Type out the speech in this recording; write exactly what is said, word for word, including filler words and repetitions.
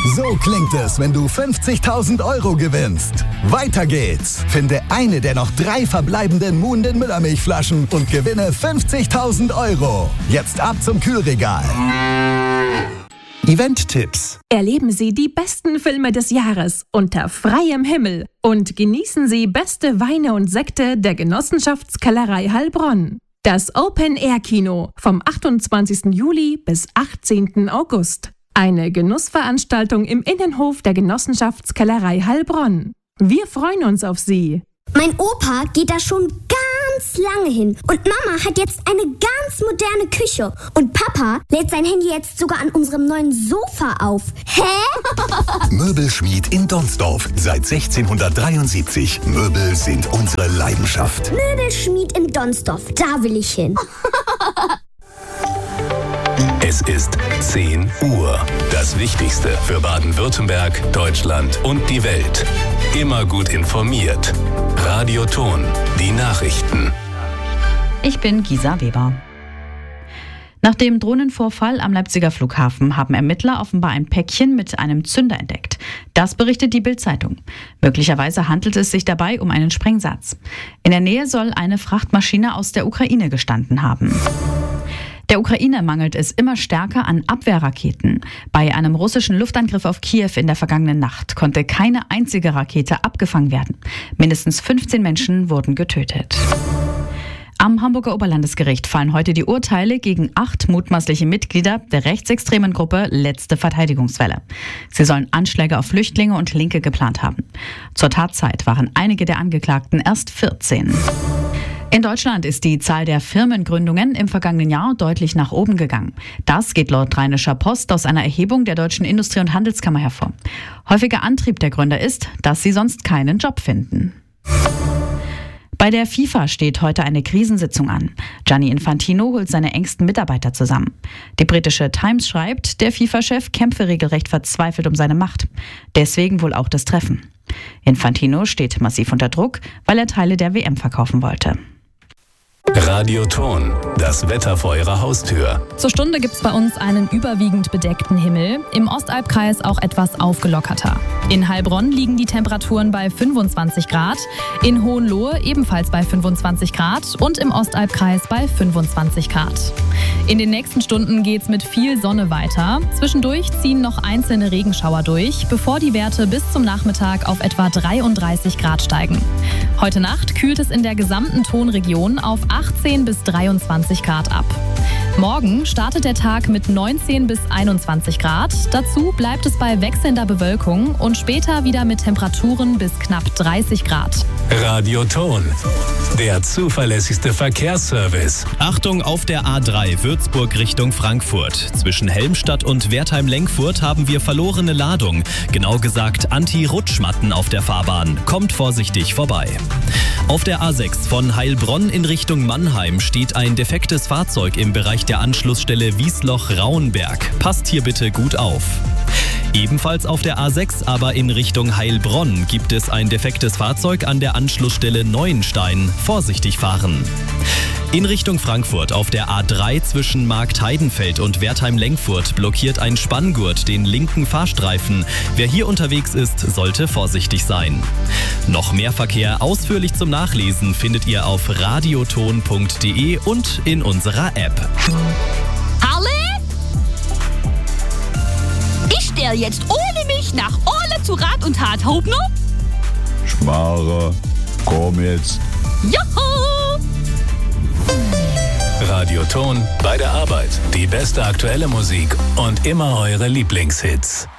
So klingt es, wenn du fünfzigtausend Euro gewinnst. Weiter geht's. Finde eine der noch drei verbleibenden Muhnden Müllermilchflaschen und gewinne fünfzigtausend Euro. Jetzt ab zum Kühlregal. Event-Tipps. Erleben Sie die besten Filme des Jahres unter freiem Himmel und genießen Sie beste Weine und Sekte der Genossenschaftskellerei Heilbronn. Das Open-Air-Kino vom achtundzwanzigsten Juli bis achtzehnten August. Eine Genussveranstaltung im Innenhof der Genossenschaftskellerei Heilbronn. Wir freuen uns auf Sie. Mein Opa geht da schon ganz lange hin. Und Mama hat jetzt eine ganz moderne Küche. Und Papa lädt sein Handy jetzt sogar an unserem neuen Sofa auf. Hä? Möbelschmied in Donsdorf. Seit sechzehnhundertdreiundsiebzig. Möbel sind unsere Leidenschaft. Möbelschmied in Donsdorf. Da will ich hin. Es ist zehn Uhr. Das Wichtigste für Baden-Württemberg, Deutschland und die Welt. Immer gut informiert. Radio Ton, die Nachrichten. Ich bin Gisa Weber. Nach dem Drohnenvorfall am Leipziger Flughafen haben Ermittler offenbar ein Päckchen mit einem Zünder entdeckt. Das berichtet die Bild-Zeitung. Möglicherweise handelt es sich dabei um einen Sprengsatz. In der Nähe soll eine Frachtmaschine aus der Ukraine gestanden haben. Der Ukraine mangelt es immer stärker an Abwehrraketen. Bei einem russischen Luftangriff auf Kiew in der vergangenen Nacht konnte keine einzige Rakete abgefangen werden. Mindestens fünfzehn Menschen wurden getötet. Am Hamburger Oberlandesgericht fallen heute die Urteile gegen acht mutmaßliche Mitglieder der rechtsextremen Gruppe Letzte Verteidigungswelle. Sie sollen Anschläge auf Flüchtlinge und Linke geplant haben. Zur Tatzeit waren einige der Angeklagten erst vierzehn. In Deutschland ist die Zahl der Firmengründungen im vergangenen Jahr deutlich nach oben gegangen. Das geht laut Rheinischer Post aus einer Erhebung der Deutschen Industrie- und Handelskammer hervor. Häufiger Antrieb der Gründer ist, dass sie sonst keinen Job finden. Bei der FIFA steht heute eine Krisensitzung an. Gianni Infantino holt seine engsten Mitarbeiter zusammen. Die britische Times schreibt, der FIFA-Chef kämpfe regelrecht verzweifelt um seine Macht. Deswegen wohl auch das Treffen. Infantino steht massiv unter Druck, weil er Teile der W M verkaufen wollte. Radio Ton, das Wetter vor Ihrer Haustür. Zur Stunde gibt es bei uns einen überwiegend bedeckten Himmel, im Ostalbkreis auch etwas aufgelockerter. In Heilbronn liegen die Temperaturen bei fünfundzwanzig Grad, in Hohenlohe ebenfalls bei fünfundzwanzig Grad und im Ostalbkreis bei fünfundzwanzig Grad. In den nächsten Stunden geht's mit viel Sonne weiter. Zwischendurch ziehen noch einzelne Regenschauer durch, bevor die Werte bis zum Nachmittag auf etwa dreiunddreißig Grad steigen. Heute Nacht kühlt es in der gesamten Tonregion auf achtzehn bis dreiundzwanzig Grad ab. Morgen startet der Tag mit neunzehn bis einundzwanzig Grad. Dazu bleibt es bei wechselnder Bewölkung und später wieder mit Temperaturen bis knapp dreißig Grad. Radio Ton, der zuverlässigste Verkehrsservice. Achtung auf der A drei Würzburg Richtung Frankfurt. Zwischen Helmstadt und Wertheim-Lenkfurt haben wir verlorene Ladung. Genau gesagt Anti-Rutschmatten auf der Fahrbahn. Kommt vorsichtig vorbei. Auf der A sechs von Heilbronn in Richtung Mannheim steht ein defektes Fahrzeug im Bereich der Anschlussstelle Wiesloch-Rauenberg. Passt hier bitte gut auf. Ebenfalls auf der A sechs, aber in Richtung Heilbronn, gibt es ein defektes Fahrzeug an der Anschlussstelle Neuenstein. Vorsichtig fahren. In Richtung Frankfurt auf der A drei zwischen Marktheidenfeld und Wertheim-Lenkfurt blockiert ein Spanngurt den linken Fahrstreifen. Wer hier unterwegs ist, sollte vorsichtig sein. Noch mehr Verkehr ausführlich zum Nachlesen findet ihr auf radioton punkt de und in unserer App. Harle? Ich stelle jetzt ohne mich nach Ole zu Rat und Tat. Hauptner? Schmarre, komm jetzt. Juhu! Radio Ton, bei der Arbeit. Die beste aktuelle Musik und immer eure Lieblingshits.